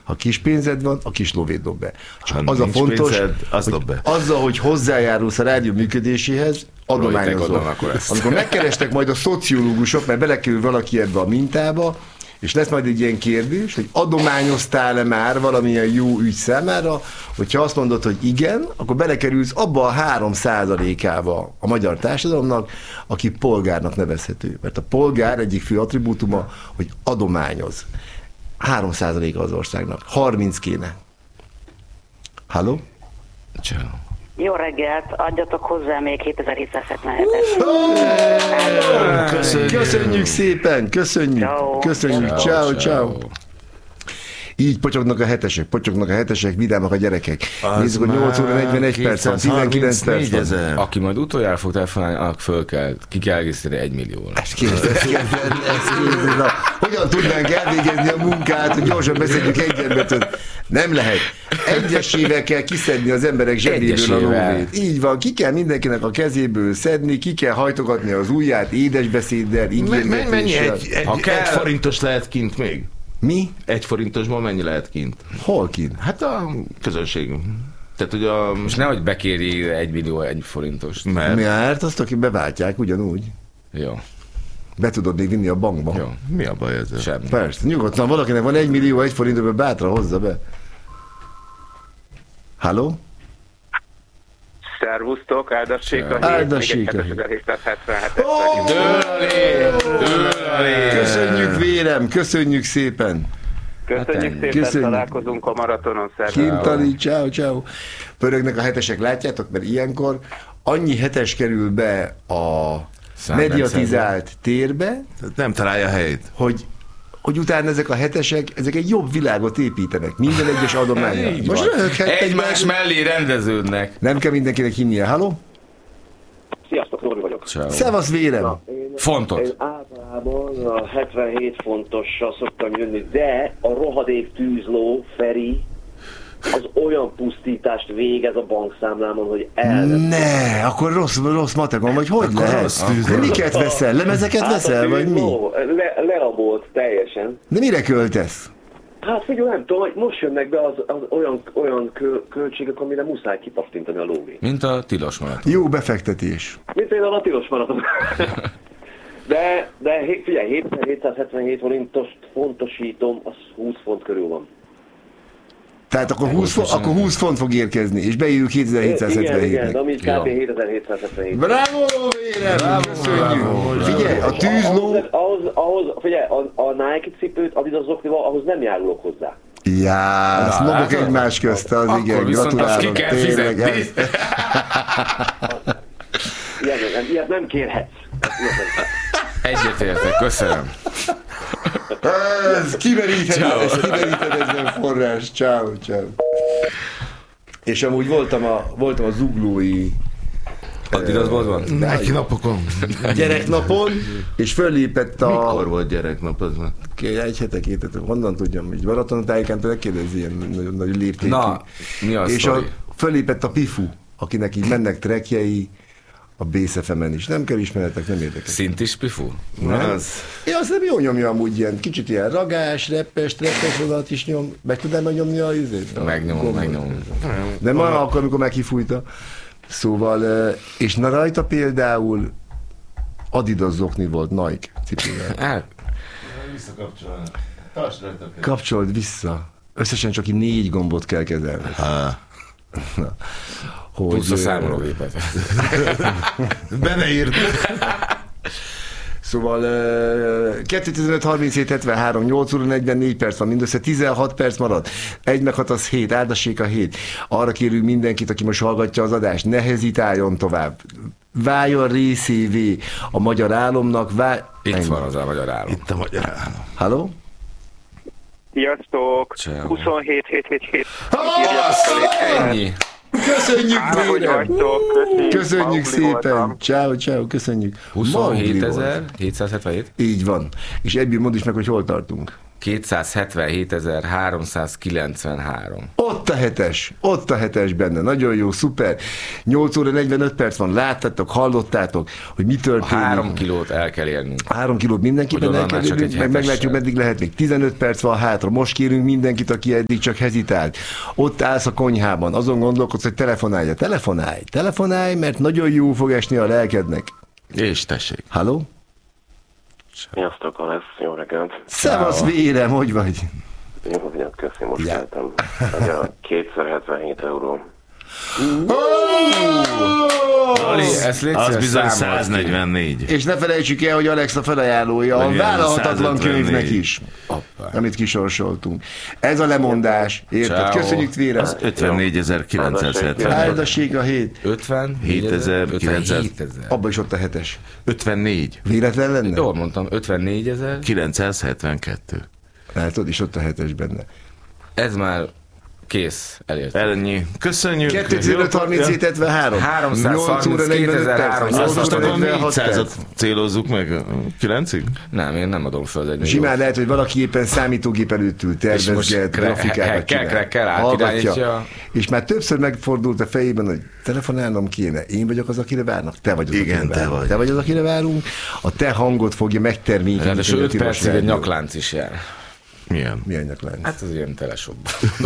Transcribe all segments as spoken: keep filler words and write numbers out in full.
Ha kis pénzed van, a kis lóvét dob be. Ha az a fontos, pénzed, az hogy dob be. azzal, hogy hozzájárulsz a rádió működéséhez, adományozol. Amikor megkerestek majd a szociológusok, mert belekerül valaki ebbe a mintába, és lesz majd egy ilyen kérdés, hogy adományoztál-e már valamilyen jó ügy számára, hogyha azt mondod, hogy igen, akkor belekerülsz abba a három százalékába a magyar társadalomnak, aki polgárnak nevezhető. Mert a polgár egyik fő attribútuma, hogy adományoz. három százaléka az országnak. harminc kéne. Halló? Ciao. Jó reggelt, adjatok hozzá még hétezer-hétszázhetvenhetes. Köszönjük. Köszönjük szépen, köszönjük. Ciao. Köszönjük, ciao, ciao. Így potyognak a hetesek, potyognak a hetesek, vidámak a gyerekek. Nézzük, hogy nyolc óra negyvenegy perc van, tizenkilenc perc van. Aki majd utoljára fog telefonálni, annak föl kell, ki kell egészíteni egy millióra. Ezt kérdez, ezt kérdez, ezt kérdez. Na, hogyan tudnánk elvégezni a munkát, hogy gyorsan beszedjük egy embert? Nem lehet. Egyesével kell kiszedni az emberek zsebéből a lóvét. Így van, ki kell mindenkinek a kezéből szedni, ki kell hajtogatni az ujját édesbeszéddel, ígérgetéssel. Mennyi egy, egy, Ha kell- egy forintos lehet kint még? Mi? Egy forintosból mennyi lehet kint? Hol kint? Hát a közönségünk. Tehát, hogy a... Most nehogy bekéri egy millió egy forintost. Mert... Mert azt, aki beváltják ugyanúgy. Jó, Be tudod még vinni a bankba. jó. Mi a baj ezzel? Semmi. Persze, nyugodtan, valakinek van egy millió, egy forintból bátran hozza be. Halló? Szervusztok, áldassék a hét, Áldassék még egy a hét. hétezer-hétszázhetvenhetes Ó! Dőlé! Köszönjük vérem, köszönjük szépen. Köszönjük szépen, Köszönjük. találkozunk a maratonon, szervusz. Kintali, ciao, ciao. Pörögnek a hetesek, látjátok, mert ilyenkor annyi hetes kerül be a mediatizált térbe, Nem találja a helyét. hogy hogy utána ezek a hetesek, ezek egy jobb világot építenek. Minden egyes adományra. Így Most van. röhöghettek Egymás már. mellé rendeződnek. Nem kell mindenkinek hinnie. Halló? Sziasztok, Nóri vagyok. Ciao. Szevasz vérem! Na, én, Fontos. én általában a hetvenhét fontossal szoktam jönni, de a rohadék tűzló, Feri, az olyan pusztítást végez a bankszámlámon, hogy el nem. Ne, akkor rossz, rossz matekom, vagy hogy Akkor lehet? rossz tűzlő. De miket veszel? Lemezeket Hát a veszel, vagy mi? tűzló Le, lerabolt teljesen. De mire költesz? Hát figyelj, nem tudom, hogy most jönnek be az, az olyan, olyan köl, költségek, amire muszáj kipattintani a lóvét. Mint a tilos maraton. Jó befektetés. Mint például a tilos maraton. De, de hé- figyelj, hétezer-hétszázhetvenhét forintost fontosítom, az húsz font körül van. Tehát akkor húsz, font, akkor húsz font fog érkezni, és beírjuk Igen, igen, hétezer-hétszázhetvenhétnek. ami kb. Jó. hétezer-hétszázhetvenhét. Bravo, vérem! Köszönjük! Figyelj, a tűzló... Ahhoz, ahhoz, ahhoz figyelj, a, a Nike cipőt, Adidas zoknival, ahhoz nem járulok hozzá. Já, azt Na, lobok látod? egymás közt, az Akkor igen, viszont azt gratulálok. ki kell tényleg, fizetni. ez- Ilyen, nem, ilyet nem kérhetsz. Ilyet nem kérhetsz. Egyetértek, köszönöm. Ez kimeríthetetlen, ez kimeríthetetlen forrás. Ciao, ciao. És amúgy voltam a, voltam a zuglói Adidasban van? Neki napokon. gyereknapon, és föllépett a... Mikor volt gyereknap az? Egy hete, két hete, honnan tudjam, hogy Balaton tájékán megkérdezi ilyen nagyon nagy léptékű. Na, mi a És a, sztori? föllépett a Pifu, akinek így mennek trekjei, a Bészefemen is. Nem kell ismeretek, nem érdekes. Szintis pifú? Nem? Az. Én azt nem jól nyomja amúgy ilyen, kicsit ilyen ragás, reppes, treppes vonalat is nyom. Meg tudnám megnyomni a izét? A Megnyomom, gombot? megnyomom. De már akkor, amikor már kifújta. Szóval, eh, és na rajta például Adidas zokni volt, Nike cipővel. Hát, Visszakapcsolni. Tartsd rajta. Kapcsold vissza. Összesen csak így négy gombot kell kezelni. Ha. Hogy, plusz a eh, számológépet. Be ne írd. Szóval uh, kettő tizenöt harminchét hetvenhárom nyolc óra negyvennégy perc van, mindössze tizenhat perc marad. Egy meghat az hét, áldassék a hét. Arra kérünk mindenkit, aki most hallgatja az adást, ne hezitáljon tovább. Váljon részévé a magyar álomnak. Vá... Itt Ennyi. van az a magyar állam. Itt a magyar állam. Halló? Sziasztok! Ciao. huszonhét hét hét hét. Ennyi. Köszönjük, Hogy vérem! vagytok? Köszi. Köszönjük Maugli szépen! voltam. Ciao, ciao, köszönjük! Maugli volt. huszonhétezer-hétszázhetvenhét? Így van. És egyből mondd is meg, hogy hol tartunk. kétszázhetvenhétezer-háromszázkilencvenhárom. Ott a hetes, ott a hetes benne, nagyon jó, szuper. nyolc óra negyvenöt perc van, láttátok, hallottátok, hogy mi A történik. három kilót el kell érnünk. Három kilót mindenképpen Hogy el onnan kell már csak érnünk, egy meg hetessel. meglátjuk, meddig lehet még. tizenöt perc van hátra, most kérünk mindenkit, aki eddig csak hezitált. Ott állsz a konyhában, azon gondolkodsz, hogy telefonálj. Telefonálj, telefonálj, mert nagyon jó fog esni a lelkednek. És tessék. Halló? Sziasztok, Alesz, jó reggelt. Szevasz, vérem, hogy vagy? Jó vagyok, köszi, most Ja. keltem. Ez a kétszázhetvenhét euró. Ali, ezt légy Az szíves, bizony számold ki. száznegyvennégy. És ne felejtsük el, hogy Alex a felajánlója a Igen, vállalhatatlan százötvennégy. könyvnek is, amit kisorsoltunk. Ez a lemondás, érted? Ciao. Köszönjük, Tvére. ötvennégyezer-kilencszázhetven. Áldassék a hét. ötven, hétezer-kilencszáz. ötvenhétezer. Abba is ott a hetes. ötvennégy. Véletlen lenne? Jól mondtam, ötvennégyezer. kilencszázhetvenkettő. Látod, és ott a hetes benne. Ez már kész, elért. Ennyi. Köszönjük. kettő tizenöt harminchét hetvenhárom. háromszázharminc, nyolc óra negyvenöt perc. kétezer-háromszáz. Azt most akkor negyvenhat négyszázat perc. célozzuk meg kilencig? Nem, én nem adom föl az egy Simán lehet, hogy valaki éppen számítógép előtt ül, tervezget, most kre- grafikákat kell- kell- kell átirányítja. És már többször megfordult a fejében, hogy telefonálnom kéne. Én vagyok az, akire várnak? Te vagy az, Igen, akire te várnak. vagy. Te vagy az, akire várunk. A te hangod fogja megtermékenyíteni. Ráadásul a öt tilos percig egy rádiót. nyaklánc is jár. Milyen? Milyen nyaklánc? Hát az ilyen telesobban.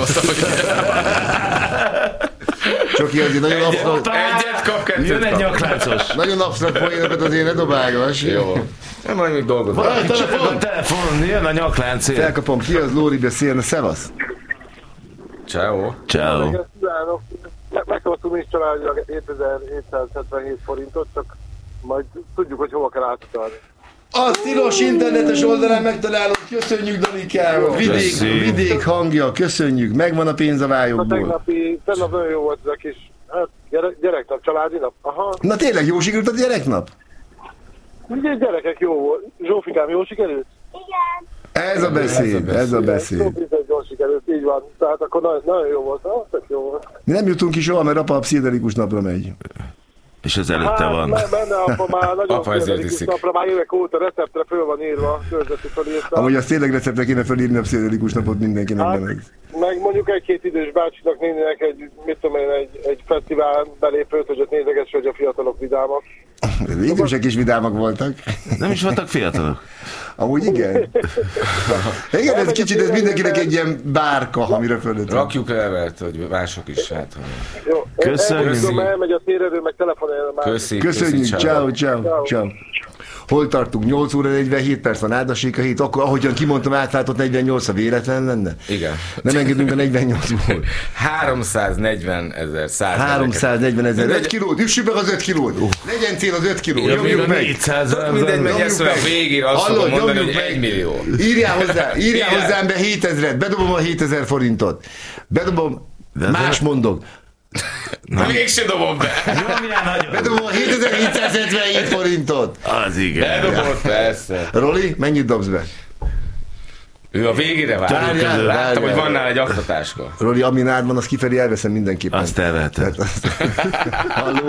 Csoki azért nagyon absztrakt, Egyet kap, kettőt Jön egy kap. nyakláncos. nagyon absztrakt poénokat azért ne dobálgass. Jó. Nem, majd még dolgozom. Valaki csörög a telefonon, jön a nyakláncért. Felkapom, ki az Lóri beszélne, szevasz. Ciao. Ciao. Kívánok! Megkaptunk is családilag hétezer-hétszázhetvenhét forintot, csak majd tudjuk, hogy hova kell átutalni. A tilos internetes oldalán megtalálod, köszönjük Danikával. Vidék, Köszi. vidék hangja, köszönjük, megvan a pénz a A vályokból. tegnapi, tegnap nagyon jó volt ez a kis, hát gyere, gyereknap, családi nap. Aha, Na tényleg, jó sikerült a gyereknap? ugye gyerekek jó volt. Zsófikám, jó sikerült? Ez a beszéd, ez a beszéd. Zsófikám, jól sikerült, így van. Tehát akkor nagyon, nagyon jó volt, ah, tök jó volt. Mi nem jutunk ki soha, mert apa a pszichedelikus napra megy. És ez előtte van. me- Benne apa már nagyon Apa ezért pszichedelikus iszik. napra, már évek óta receptre föl van írva, körzeti fölírta. Amúgy azt tényleg receptre kéne fölírni a pszichedelikus napot mindenkinek. Hát, benne. meg mondjuk egy-két idős bácsinak, néninek egy, mit tudom én, egy, egy fesztivál belépőt, hogy ott nézeges, hogy a fiatalok vidámak. Idősek is vidámak voltak. Nem is voltak fiatalok. Amúgy igen. Igen, ez kicsit, ez mindenkinek egy ilyen bárka, amire fölött. Rakjuk el, mert hogy mások is, hát. Jó, Köszönjük. Köszönjük. Elmegy a térerő, meg telefonálja már. Köszi, Köszönjük, köszi, ciao, ciao, ciao. Hol tartunk? nyolc óra negyvenhét perc van, áldassék a hét, akkor ahogyan kimondtam, átváltott negyvennyolc, a véletlen lenne? Igen. Nem engedünk a negyvennyolcból. háromszáznegyven ezer száz. háromszáznegyven ezer. öt kilót, üssük meg az öt kilót. Legyen cél az öt kiló. Ja, Nyomjuk még a meg. négyszáz. Mindegy, meg Nyomjuk ezt a meg. végére azt Hallod, fogom mondani, nyomjuk hogy meg. egy millió. Írjál hozzá, írjál Írjál. hozzám be hétezret, bedobom a hétezer forintot. Bedobom, De más ez- mondok. Na, mégse dobom be. Bedobom a hétezer-hétszázhetvenhét forintot. Az igen. Bedobod, persze. Roli, mennyit dobsz be? Ő a végére vár. Várjál, Láttam, várjál. hogy van nála egy aktatáska. Roli, ami nád van, az kifelé elveszem mindenképpen. Azt elveheted. Tehát azt- Halló?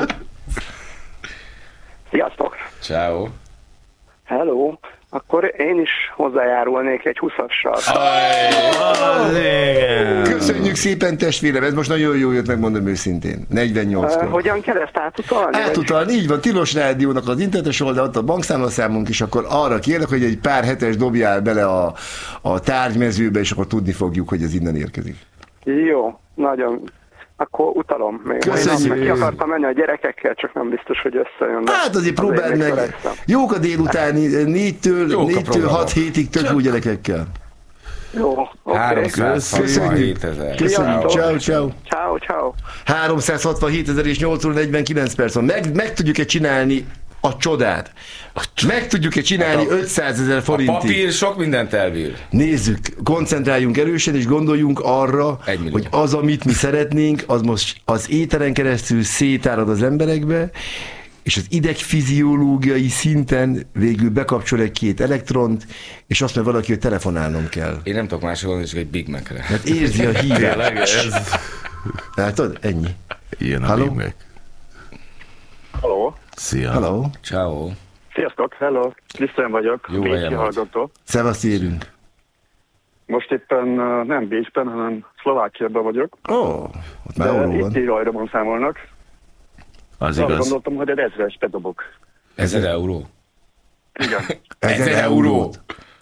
Sziasztok! Ciao. Hello! Akkor én is hozzájárulnék egy húszassal. Az igen. Köszönjük szépen, testvérem, ez most nagyon jó jött, megmondom őszintén. negyvennyolckor. Uh, hogyan kell ezt átutalni? Átutalni, így van, Tilos Rádiónak az internetes oldal, ott a bankszámlaszámunk is, akkor arra kérlek, hogy egy pár hetes dobjál bele a, a tárgymezőbe, és akkor tudni fogjuk, hogy ez innen érkezik. Jó, nagyon. Akkor utalom még. Köszönjük. Én ki akartam menni a gyerekekkel, csak nem biztos, hogy összejön. de Hát azért próbáld még meg. törekszem. Jók a délutáni, négytől, Jók a négytől programok. hat hétig tök jó gyerekekkel. Jó, oké. háromszázhatvanhét ezer. Köszönjük, ciao, Ciao. ciao. Ciao, ciao. háromszázhatvanhét ezer és nyolc óra negyvenkilenc perc van. Meg, meg tudjuk-e csinálni a csodát? Meg tudjuk-e csinálni ötszázezer A forintig? papír sok mindent elbír. Nézzük, koncentráljunk erősen, és gondoljunk arra, Egy millió. hogy az, amit mi szeretnénk, az most az éteren keresztül szétárad az emberekbe, és az idegfiziológiai szinten végül bekapcsol egy-két elektront, és azt mondja valaki, hogy telefonálnom kell. Én nem tudok másról mondani, csak egy Big Mac-re. Mert érzi a Tényleg, hívet. ez Látod? Ennyi. ilyen a Halló? Big Mac. Halló? Szia. Hello. Ciao. Sziasztok, hello. Krisztián vagyok. Jó helyen vagy. hallgató. Szevasz, érünk. Most éppen nem Bécsben, hanem Szlovákiában vagyok. Ó, oh, ott már euró van. Itt írajdomon számolnak. Az Arra igaz. gondoltam, hogy egy ezres bedobok. Ezer euró? Igen. Ezer eurót.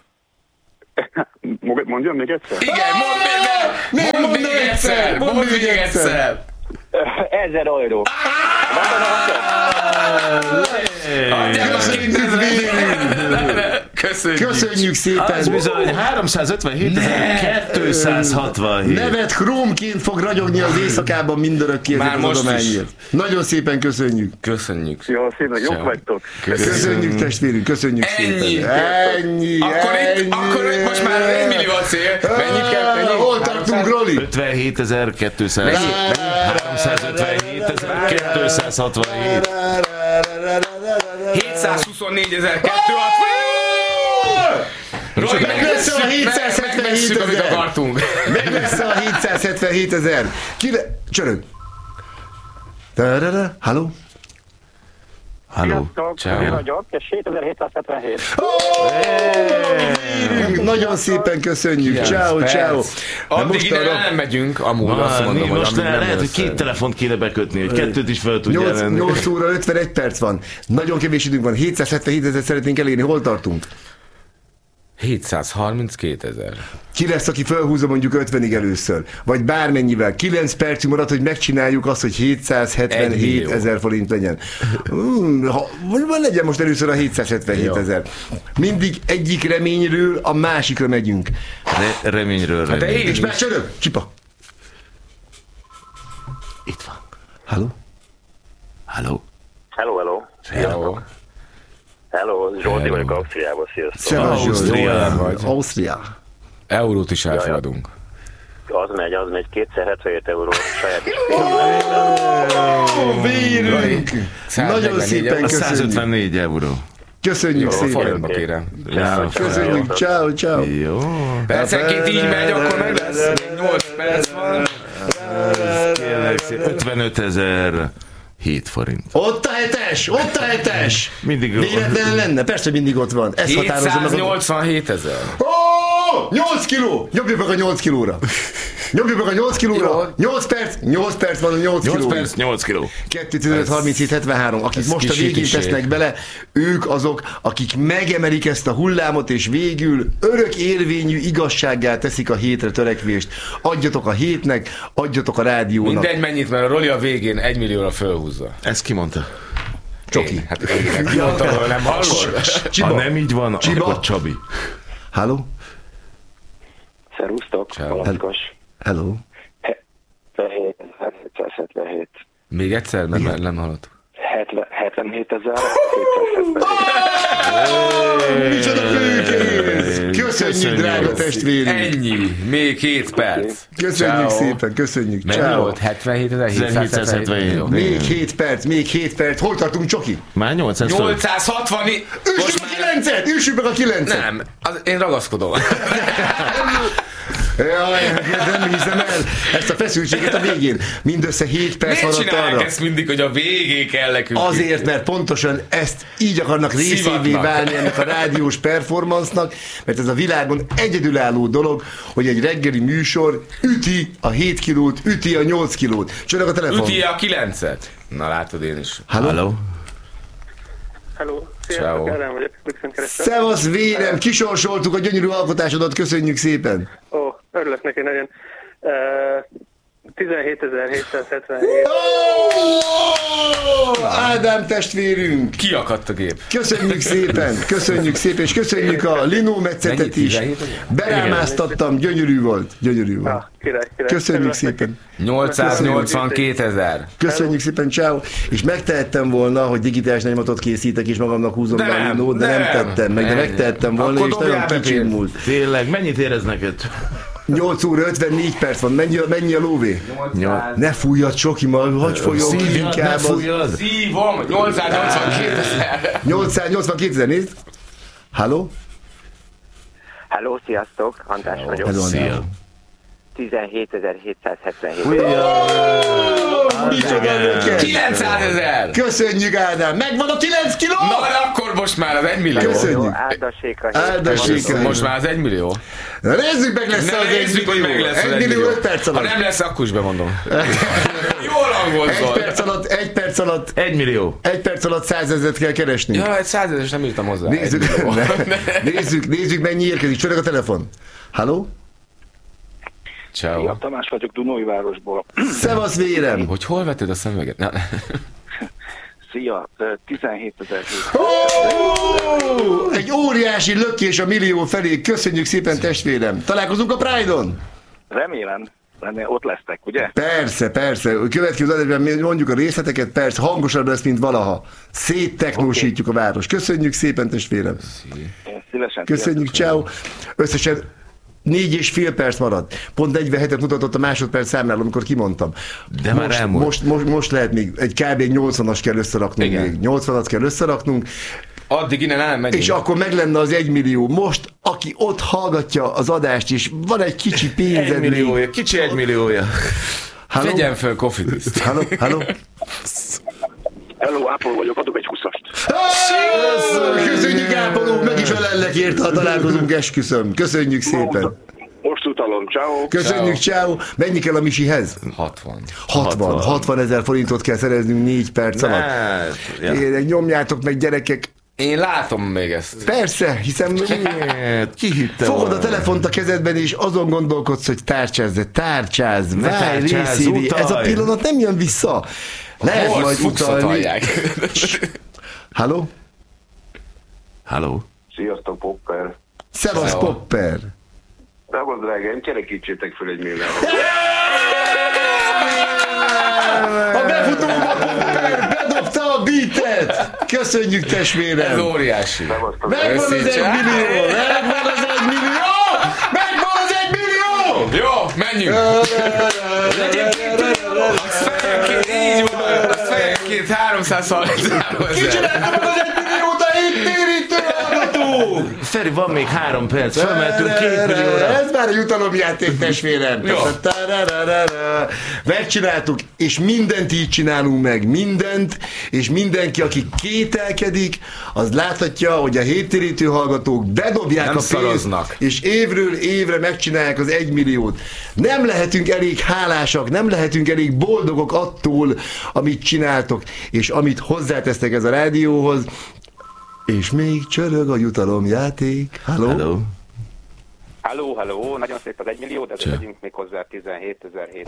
Mondjam még egyszer? Igen, mondd még, ne, mondd még egyszer, mondd még egyszer. Ezer euró. Köszönjük. Köszönjük szépen. Az bizony háromszázötvenhétezer-kétszázhatvanhét. Nevet krómként fog ragyogni az éjszakában mindörökké Már ezért az most is. adományért. Nagyon szépen köszönjük. Köszönjük. Jó, szépen, jók Ciao. vagytok. Köszönjük testvérünk, köszönjük Ennyi. szépen. Ennyi, Akkor itt, ennyi. akkor itt most már egy millió a cél. Mennyit kell, mennyi? Hol tartunk, Roli? ötvenhétezer-kétszáz. háromszázötvenhétezer-kétszázhatvanhét. hétszázhuszonnégyezer-kétszázhatvan. Roy, Meg lesz a megvesszük, amit hétszázhetvenhétezer. akartunk. Meg lesz a hétszázhetvenhétezer. Ki le... Csörög. Tarara. Halló? Halló. Ciao. Én vagyok, és hétezer-hétszázhetvenhét. Nagyon szépen köszönjük. Ciao, Perc. ciao. Na Addig most ide arra nem megyünk, amúgy Na, azt mondom, hogy most amíg nem lehet, hogy lesz. két telefont kéne bekötni, hogy kettőt is fel tudja nyolc, lenni. nyolc óra ötvenegy perc van. Nagyon kevés időnk van. hétszázhetvenhét ezer szeretnénk elérni. Hol tartunk? hétszázharminckétezer. Ki lesz, aki felhúzza mondjuk ötvenig először? Vagy bármennyivel. kilenc percünk maradt, hogy megcsináljuk azt, hogy Egy hétszázhetvenhét millió. ezer forint legyen. Hmm, ha, van legyen most először a hétszázhetvenhét ezer. Mindig egyik reményről a másikra megyünk. Re- reményről de remény. én- És már csörög! Csipa! Itt van. Halló? Halló. Hello, hello. Jó. Hello, Zsolti Hello. vagyok Ausztriából, sziasztok. Szevasz, Ausztria. Zsolt. Ausztria. Eurót is elfogadunk. Az megy, az megy, kétszázhetvenhét euró saját is. Ó, vérünk! Nagyon száznegyvennégy szépen euró. A köszönjük. százötvennégy euró. Köszönjük szépen. Forintba kérem. Ja, Köszönjük. Ciao, ciao. Jó. Percenként így megy, akkor meg lesz. Még nyolc perc van. Kérlek szépen. ötvenötezer hét forint. Ott a hetes! Ott a hetes! Mindig Véletlen lenne? Persze mindig ott van. Ez határozza meg a... hétszáznyolcvanhétezer. Ó, nyolc kiló! Nyomjuk meg a nyolc kilóra. Nyomjuk meg a nyolc kilóra. nyolc perc, nyolc perc van a nyolc kiló. nyolc perc, nyolc kiló. kétezer-tizenöt harminchét hetvenhárom. Akik ez most a végén kisítiség. tesznek bele, ők azok, akik megemelik ezt a hullámot, és végül örök érvényű igazsággá teszik a hétre törekvést. Adjatok a hétnek, adjatok a rádiónak. Mindegy mennyit, mert a Roli a végén egy millióra fölhúzza. Ezt ki mondta? Csoki. Én, hát én ki mondtam, hogy nem hallod? Csiba. Ha nem így van, Csiba. akkor Csabi. Halló? Szerusztok, Ciao. Palackos. Hello? hétszázhetvenhét. Még egyszer, mert már nem hallottuk. hetvenhétezer-hétszázhetvenhét. Micsoda főkész! Köszönjük, Köszönjük. drága testvérünk! Ennyi, még két perc. Köszönjük Ciao. szépen, köszönjük. Mennyi Ciao. volt? hetvenhétezer-hétszázhetvenhét. Még hét perc, még hét perc. Hol tartunk, Csoki? Már nyolcszáz fölött. nyolcszázhatvan. Üssük a kilencet! Üssük meg a kilencet! Nem, az, én ragaszkodom. Jaj, nem hiszem el ezt a feszültséget a végén. Mindössze hét perc Miért maradt csinálják arra. ezt mindig, hogy a végén kell nekünk? Azért, mert pontosan ezt így akarnak részévé Szivatnak. válni ennek a rádiós performance-nak, mert ez a világon egyedülálló dolog, hogy egy reggeli műsor üti a hét kilót, üti a nyolc kilót. Csörög a telefon. Üti a kilencet. Na látod én is. Halló? Halló. Hello, Ciao. sziasztok, Ádám vagyok, Luxemburg keresztül. Szevasz, vérem, kisorsoltuk a gyönyörű alkotásodat, köszönjük szépen. Ó, örülök neki nagyon. Uh, tizenhétezer-hétszázhetvenhét. Ó, Ádám testvérünk, Kiakadt a gép. köszönjük szépen, köszönjük szépen, és köszönjük a Linó metszetet Mennyit? is. tizenhét ezer? Berámáztattam, gyönyörű volt, gyönyörű volt. Ah, király, király. Köszönjük Örülök neki. szépen. nyolcszáznyolcvankétezer. Köszönjük szépen, ciao. És megtehettem volna, hogy digitális nagymatot készítek, és magamnak húzom De be a nem, Linót, de nem, nem. tettem meg, de Nem. megtehettem volna, Akkor és nagyon dobjál be kicsim pénzt. múlt. Tényleg, mennyit érez neked? nyolc óra ötvennégy perc van, mennyi, a- mennyi a lóvé? Ne fújjad, Csoki, ma hagyj folyjon ki Szívjad, ne inkább. az- fújjad. Szívom, nyolcszáznyolcvankétezer. nyolcszáznyolcvankétezer, nézd. Halló? Hello, sziasztok, András vagyok. Hello, Szia. tizenhétezer-hétszázhetvenhét. micsoda neked! kilencszázezer! Köszönjük, Ádám! Megvan a kilenc kiló! Na, akkor most már az egy millió. Köszönjük! Áldassékra. Áldassékra! Most már az egy millió. Na nézzük meg, lesz Ne az egy nézzük, hogy meg millió! lesz az Egy millió öt perc Ha alatt! nem lesz, akkor is bemondom. Jól Egy hangozol. perc alatt, egy perc alatt, Egy millió. egy perc alatt százezret kell keresni. Ja, egy százezres nem írtam hozzá. Nézzük, Egy millió. nézzük, nézzük, mennyi érkezik. Csörög a telefon. Halló? Ciao. Tamás vagyok Dunóivárosból. Szevasz, vérem! Hogy hol vetted a szemüveget? Na. Szia, tizenhétezer. Oh! Egy óriási lökés a millió felé. Köszönjük szépen, testvérem. Találkozunk a Pride-on? Remélem, remélem, ott lesztek, ugye? Persze, persze. A következő adásban mi mondjuk a részleteket, persze, hangosabb lesz, mint valaha. Szétteknósítjuk a város. Köszönjük szépen, testvérem. Én szívesen. Köszönjük, ciao. Összesen négy és fél perc maradt. Pont negyvenhetet mutatott a másodperc számnál, amikor kimondtam. De már most, elmúlt. most, most, most lehet még egy kb. nyolcvanas kell összeraknunk. Igen. Még. nyolcvanat kell összeraknunk. Addig innen elmegyünk. És akkor meg lenne az egymillió. Most, aki ott hallgatja az adást, és van egy kicsi pénzed Egy még. milliója, kicsi egy milliója. Halló? Vegyen föl Coffee-t. Halló? Halló? Hello, Apple vagyok, adok egy húszast. Köszönjük, Ápoló, meg is ölellek érte, ha találkozunk, esküszöm. Köszönjük szépen. Most utalom, ciao. Köszönjük, ciao. Mennyi kell a Misihez? hatvan. hatvan. hatvan ezer forintot kell szereznünk négy perc alatt. Hát, ja. Kérlek, nyomjátok meg, gyerekek. Én látom még ezt. Persze, hiszen Hát, ki hitte fogod a volna? telefont a kezedben, és azon gondolkodsz, hogy tárcsázz, de tárcsáz, várj tárcsázz, részévé. utalj. Ez a pillanat nem jön vissza. Lehet Hol majd fuxot utalni. hallják? Halló? Halló? Sziasztok, Popper. Szevasz, Szeva. Popper. Drága drágáim, kerekítsétek föl egy milliót. A befutó Popper bedobta a beatet. Köszönjük, Ez testvérem. óriási. Megvan az egy millió! Megvan az egy millió! Megvan az egy millió! Jó, menjünk! Az fejenként, így van, az fejenként háromszázharminchárom Ki ezer. csinálta meg az egy milliót a hittérítő hallgató? Feri, van még három perc, felmehetünk két millióra. Ez már a jutalomjáték, testvérem. Jó. Megcsináltuk, és mindent így csinálunk meg, mindent, és mindenki, aki kételkedik, az láthatja, hogy a héttérítő hallgatók bedobják Nem a pénzt, szaroznak. és évről évre megcsinálják az egymilliót. Nem lehetünk elég hálásak, nem lehetünk elég boldogok attól, amit csináltok, és amit hozzátesztek ez a rádióhoz, és még csörög a jutalomjáték. Halló? Halló? Halló, halló, nagyon szép az egymillió, de megyünk még hozzá tizenhétezer-hét.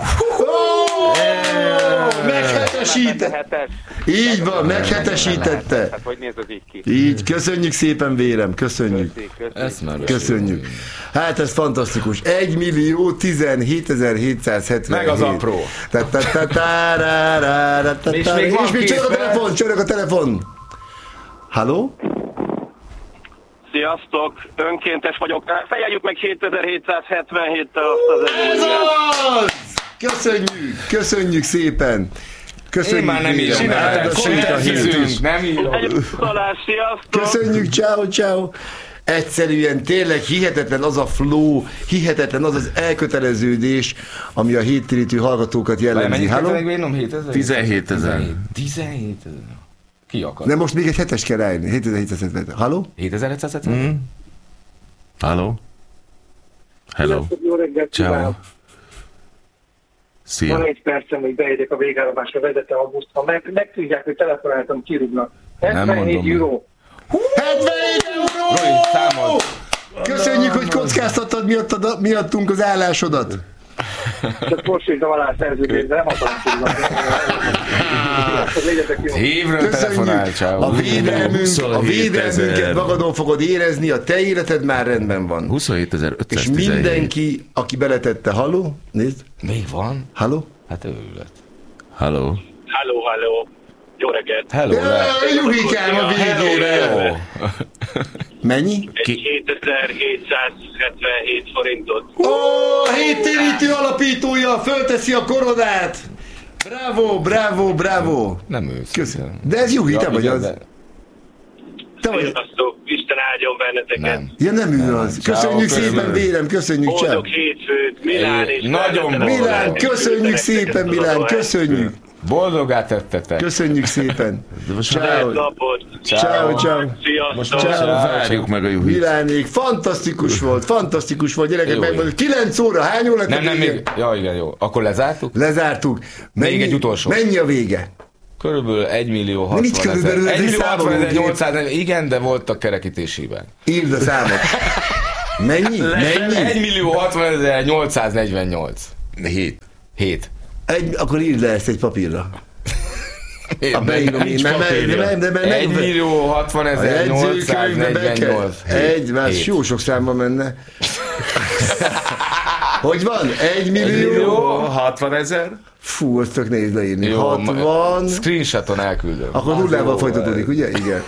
Oh, meghetesített! Így van, meghetesítette. Hát hogy néz az így ki? Így, köszönjük szépen, vérem, köszönjük. Köszi, köszi. Ezt már Köszönjük. Hát ez fantasztikus. egy millió tizenhétezer-hétszázhetvenhét. Meg az apró. És még van És még két csörög a perc. telefon, csörög a telefon. Halló? Sziasztok, önkéntes vagyok. Fejeljük meg hétezer-hétszázhetvenhéttel azt az Ez egymilliót. az! Köszönjük, köszönjük szépen. Köszönjük. Én már nem írom. Csináltad a el. sét a hét is. Hizünk, nem írom. Egy utalás, sziasztok! Köszönjük, ciao, ciao. Egyszerűen tényleg hihetetlen az a flow, hihetetlen az az elköteleződés, ami a héttérítő hallgatókat jellemzi. Mennyit Halló? kell megvédnom? hétezer? tizenhétezer. tizenhétezer. Ki akar? De most még egy hetes kell rájönni. hétezer-hétszázhetven. Halló? hétezer-hétszázhetven? Mm. Halló? Hello. Jó reggelt, Ciao. kívánok. Szia. Van egy percem, hogy beérjek a végállomásra, vezetem a buszt. Ha meg, megtudják, hogy telefonáltam, kirúgnak. hetvenhét mondom. euró. hetvenhét euró! Roy, számold. Köszönjük, hogy kockáztattad miattad, miattunk az állásodat. Csak most írtam alá a szerződést, de nem akarom kirúgnak. Legyetek jó. Hívről telefonál, Köszönjük. ciao. A védelmünk, a huszonhét védelmünket ezer. magadon fogod érezni, a te életed már rendben van. És huszonhétezer-ötszáztizenhét. mindenki, aki beletette, halló? Nézd, Még van? halló? Hát őrület. Halló? Halló, halló. Jó reggelt. Hello, le. Juhikám a végére. Jó. Mennyi? Egy hétezer-hétszázhetvenhét forintot. Ó, a héttérítő alapítója fölteszi a koronát. Bravo, bravo, bravo. Nem ősz. Köszönöm. De ez Juhi, te vagy az. de- Te vagy. Sziasztok, Isten áldjon benneteket. Nem. Ja, nem ő az. Köszönjük Ciao, szépen, köszönöm. Vérem, köszönjük, ciao. Boldog hétfőt, Milán és Nagyon boldog. Milán, köszönjük szépen, Milán, köszönjük. Boldogá tettetek. Köszönjük szépen. Ciao. Ciao, ciao. Most várjuk meg a juhit. Milánék, fantasztikus volt, fantasztikus volt, gyerekek, megmondjuk. kilenc óra, hány óra? Nem, nem, még. Ja, igen, jó. Akkor lezártuk? Lezártuk. Mennyi, még egy utolsó. Mennyi a vége? Körülbelül egy millió hatvan ezer. egy millió hatvan ezer nyolcszáz, igen, de voltak kerekítésében. Írd a számot. Mennyi? Mennyi? egy millió hatvan ezer nyolcszáznegyvennyolc. Hét. Hét. Egy, akkor írd le ezt egy papírra. A beírom én, egy millió hatvan ezer nyolcszáznegyvennyolc. Egy, más jó sok számba menne. Hogy van? Egy millió hatvan ezer. Fú, azt tök nehéz leírni. Jó, hatvan. Screenshoton elküldöm. Akkor nullával folytatódik, ugye? Igen.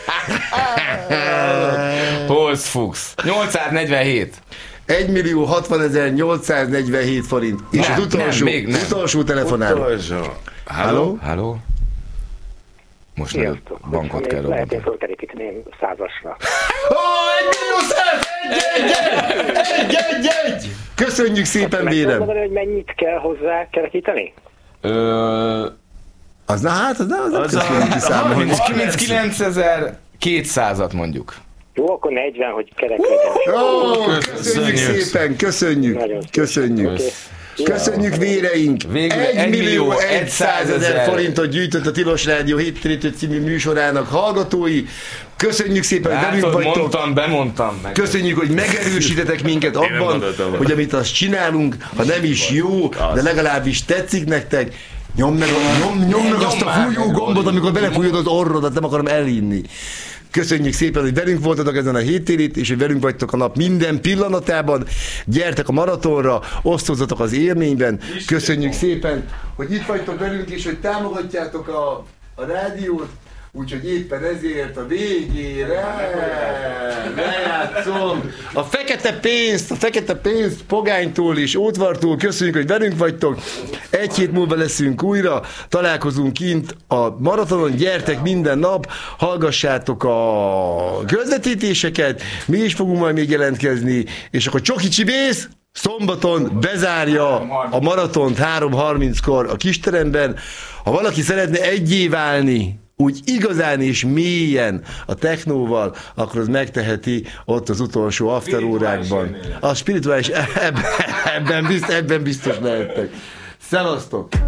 Holsz Fuchs. nyolcszáznegyvenhét. egy millió hatvan ezer nyolcszáznegyvenhét forint. És nem, az utolsó, nem, még nem. utolsó telefonáló. Utolsó. Halló? Halló? Most nem bankot kell Lehet robni. én fölkerekíteni százasra. Ó, egy millió száz! Egy, egy, egy! Egy, egy, egy! Köszönjük szépen, Meg Vérem! mondani, hogy mennyit kell hozzá kerekíteni? Ö, Az na hát, az, na, az, az, az a, számolni. harminckilencezer-kétszázat mondjuk. Jó, akkor negyven, hogy kerek legyen. Ó, köszönjük szépen, köszönjük, köszönjük. Okay. Köszönjük, véreink! egy millió százezer forintot gyűjtött a Tilos Rádió hét című műsorának hallgatói. Köszönjük szépen, hogy velünk vagytok. Mondtam, bemondtam meg. Köszönjük, hogy megerősítetek minket abban, hogy amit azt csinálunk, ha nem is jó, de legalábbis tetszik nektek. Nyomd meg, nyom, nyom meg azt a fújó gombot, amikor belefújod az orrodat, nem akarom elhinni. Köszönjük szépen, hogy velünk voltatok ezen a héttérit, és hogy velünk vagytok a nap minden pillanatában. Gyertek a maratonra, osztozzatok az élményben. Köszönjük szépen, hogy itt vagytok velünk, és hogy támogatjátok a, a rádiót. Úgyhogy éppen ezért a végére lejátszom a fekete pénzt, a fekete pénzt Pogánytól és Ótvartól. Köszönjük, hogy velünk vagytok. Egy hét múlva leszünk újra, találkozunk kint a maratonon, gyertek minden nap, hallgassátok a közvetítéseket, mi is fogunk majd még jelentkezni, és akkor Csoki Csibész szombaton bezárja a maratont három harminckor a kisteremben. Ha valaki szeretne egyé válni, úgy igazán és mélyen a technóval, akkor az megteheti ott az utolsó afterórákban. A spirituális, ebben, ebben, biztos, ebben biztos lehettek. Szevasztok!